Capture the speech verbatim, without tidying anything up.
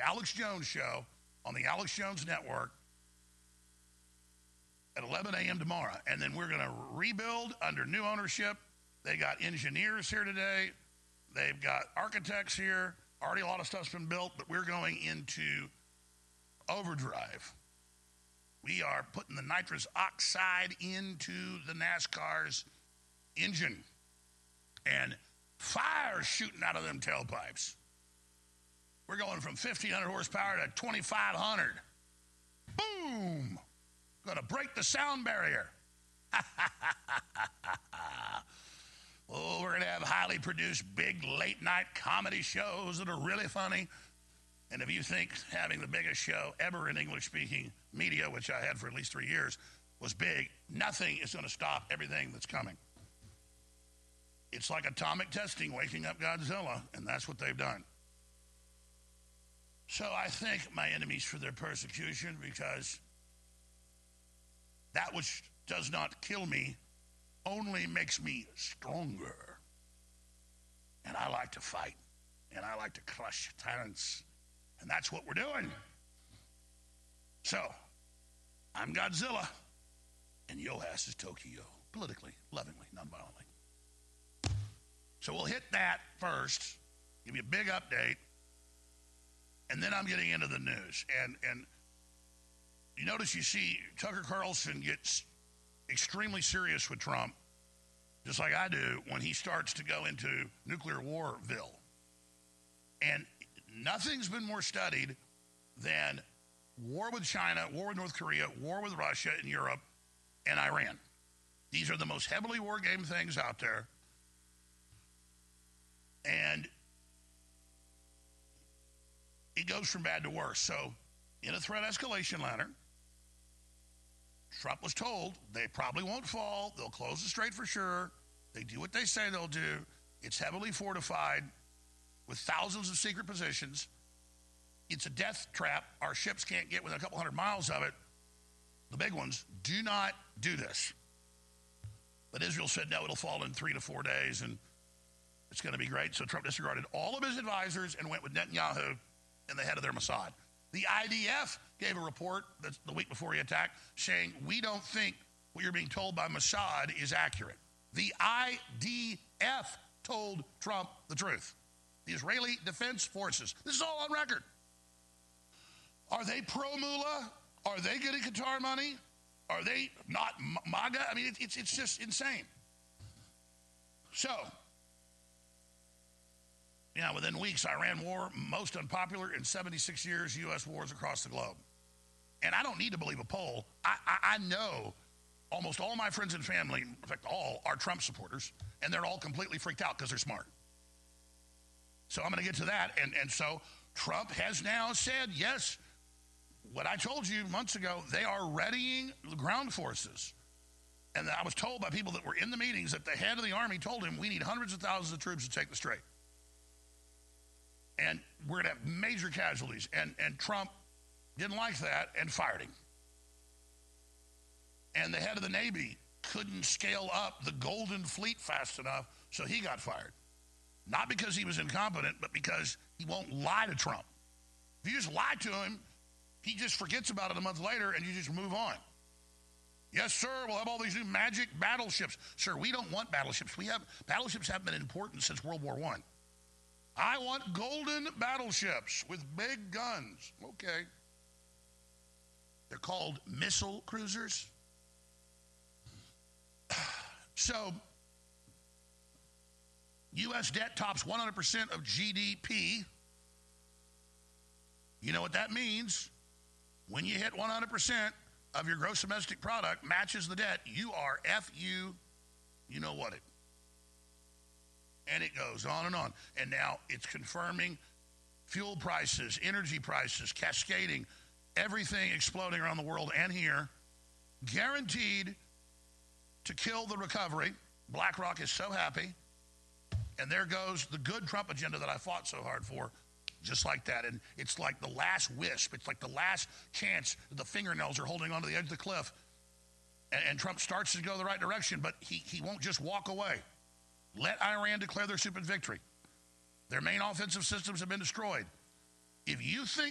Alex Jones Show on the Alex Jones Network at eleven a.m. tomorrow. And then we're going to rebuild under new ownership. They got engineers here today. They've got architects here. Already a lot of stuff's been built, but we're going into overdrive. We are putting the nitrous oxide into the NASCAR's engine. And fire shooting out of them tailpipes. We're going from fifteen hundred horsepower to twenty-five hundred. Boom! Gonna break the sound barrier. Oh, we're gonna have highly produced, big late night comedy shows that are really funny. And if you think having the biggest show ever in English speaking media, which I had for at least three years, was big, nothing is gonna stop everything that's coming. It's like atomic testing waking up Godzilla, and that's what they've done. So I thank my enemies for their persecution, because that which does not kill me only makes me stronger. And I like to fight, and I like to crush tyrants, and that's what we're doing. So, I'm Godzilla, and yo ass is Tokyo, politically, lovingly, non-violently. So we'll hit that first, give you a big update, and then I'm getting into the news. And and you notice you see Tucker Carlson gets extremely serious with Trump, just like I do, when he starts to go into nuclear warville. And nothing's been more studied than war with China, war with North Korea, war with Russia and Europe, and Iran. These are the most heavily war game things out there. And it goes from bad to worse. So, in a threat escalation ladder, Trump was told they probably won't fall. They'll close the strait for sure. They do what they say they'll do. It's heavily fortified with thousands of secret positions. It's a death trap. Our ships can't get within a couple hundred miles of it. The big ones. Do not do this. But Israel said, no, it'll fall in three to four days, and it's going to be great. So Trump disregarded all of his advisors and went with Netanyahu and the head of their Mossad. The I D F gave a report that's the week before he attacked saying, we don't think what you're being told by Mossad is accurate. The I D F told Trump the truth. The Israeli Defense Forces. This is all on record. Are they pro-Mullah? Are they getting Qatar money? Are they not MAGA? I mean, it, it's, it's just insane. So, yeah, within weeks, Iran war, most unpopular in seventy-six years, U S wars across the globe. And I don't need to believe a poll. I, I, I know almost all my friends and family, in fact, all are Trump supporters, and they're all completely freaked out because they're smart. So I'm going to get to that. And, and so Trump has now said, yes, what I told you months ago, they are readying the ground forces. And I was told by people that were in the meetings that the head of the army told him, we need hundreds of thousands of troops to take the strait. And we're going to have major casualties. And, and Trump didn't like that and fired him. And the head of the Navy couldn't scale up the Golden Fleet fast enough, so he got fired. Not because he was incompetent, but because he won't lie to Trump. If you just lie to him, he just forgets about it a month later and you just move on. Yes, sir, we'll have all these new magic battleships. Sir, we don't want battleships. We have battleships haven't been important since World War One. I want golden battleships with big guns. Okay. They're called missile cruisers. So, U S debt tops one hundred percent of G D P. You know what that means? When you hit one hundred percent of your gross domestic product matches the debt, you are F U, you know what it. And it goes on and on. And now it's confirming fuel prices, energy prices, cascading, everything exploding around the world and here, guaranteed to kill the recovery. BlackRock is so happy. And there goes the good Trump agenda that I fought so hard for, just like that. And it's like the last wisp. It's like the last chance the fingernails are holding onto the edge of the cliff. And, and Trump starts to go the right direction, but he, he won't just walk away. Let Iran declare their stupid victory. Their main offensive systems have been destroyed. If you think